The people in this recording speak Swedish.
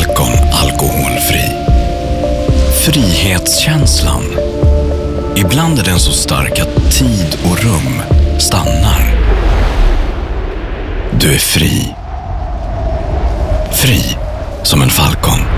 Falcon alkoholfri. Frihetskänslan. Ibland är den så stark att tid och rum stannar. Du är fri. Fri som en falcon.